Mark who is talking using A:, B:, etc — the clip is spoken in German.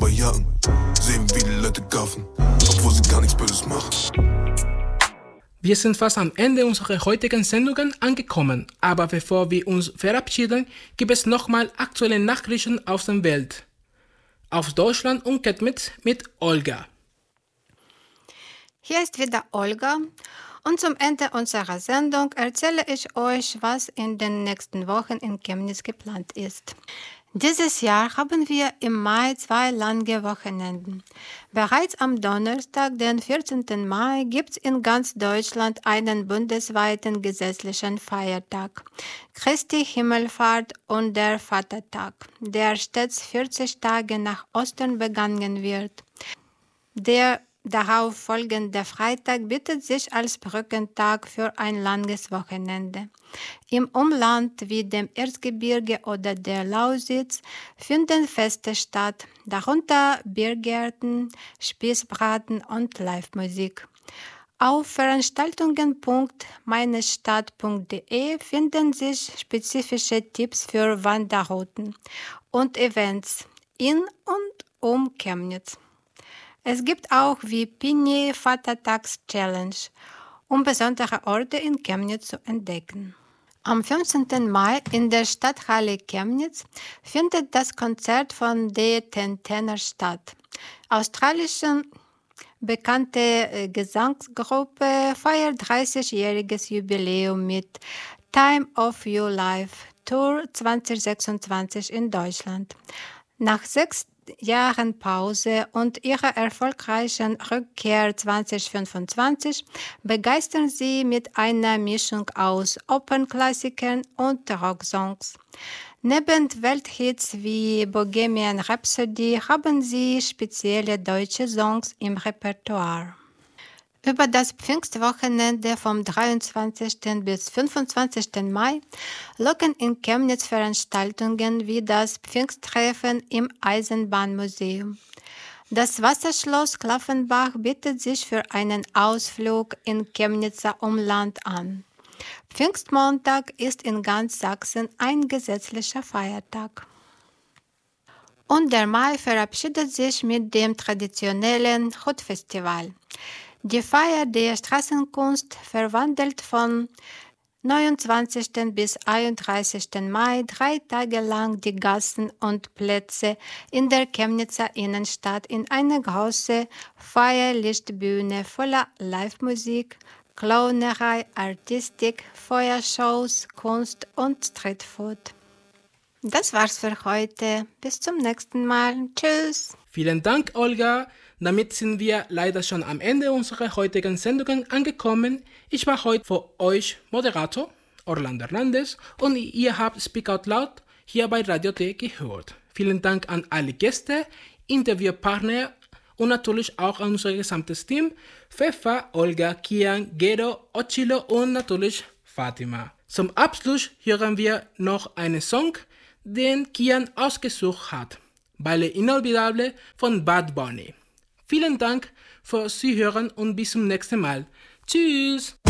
A: paar Jahren sehen, wie die Leute gaffen, obwohl sie gar nichts Böses machen.
B: Wir sind fast am Ende unserer heutigen Sendungen angekommen, aber bevor wir uns verabschieden, gibt es nochmal aktuelle Nachrichten aus der Welt. Aus Deutschland und Chemnitz mit Olga.
C: Hier ist wieder Olga und zum Ende unserer Sendung erzähle ich euch, was in den nächsten Wochen in Chemnitz geplant ist. Dieses Jahr haben wir im Mai 2 lange Wochenenden. Bereits am Donnerstag, den 14. Mai, gibt es in ganz Deutschland einen bundesweiten gesetzlichen Feiertag, Christi Himmelfahrt und der Vatertag, der stets 40 Tage nach Ostern begangen wird. Der darauf folgende Freitag bietet sich als Brückentag für ein langes Wochenende. Im Umland wie dem Erzgebirge oder der Lausitz finden Feste statt, darunter Biergärten, Spießbraten und Livemusik. Auf veranstaltungen.meinestadt.de finden sich spezifische Tipps für Wanderrouten und Events in und um Chemnitz. Es gibt auch wie Pini Vatertags-Challenge, um besondere Orte in Chemnitz zu entdecken. Am 15. Mai in der Stadthalle Chemnitz findet das Konzert von De Tentener statt. Australische bekannte Gesangsgruppe feiert 30-jähriges Jubiläum mit Time of Your Life Tour 2026 in Deutschland. Nach 6 Jahren Pause und ihrer erfolgreichen Rückkehr 2025 begeistern sie mit einer Mischung aus Opernklassikern und Rocksongs. Neben Welthits wie Bohemian Rhapsody haben sie spezielle deutsche Songs im Repertoire. Über das Pfingstwochenende vom 23. bis 25. Mai locken in Chemnitz Veranstaltungen wie das Pfingsttreffen im Eisenbahnmuseum. Das Wasserschloss Klaffenbach bietet sich für einen Ausflug in Chemnitzer Umland an. Pfingstmontag ist in ganz Sachsen ein gesetzlicher Feiertag. Und der Mai verabschiedet sich mit dem traditionellen Hutfestival. Die Feier der Straßenkunst verwandelt von 29. bis 31. Mai 3 Tage lang die Gassen und Plätze in der Chemnitzer Innenstadt in eine große Feierlichtbühne voller Livemusik, Clownerei, Artistik, Feuershows, Kunst und Streetfood. Das war's für heute. Bis zum nächsten Mal. Tschüss.
B: Vielen Dank, Olga. Damit sind wir leider schon am Ende unserer heutigen Sendungen angekommen. Ich war heute für euch Moderator, Orlando Hernandez, und ihr habt Speak Out Loud hier bei Radio T gehört. Vielen Dank an alle Gäste, Interviewpartner und natürlich auch an unser gesamtes Team, Pfeffer, Olga, Kian, Gero, Ochilo und natürlich Fatima. Zum Abschluss hören wir noch einen Song, den Kian ausgesucht hat, Baile Inolvidable von Bad Bunny. Vielen Dank fürs Zuhören und bis zum nächsten Mal. Tschüss!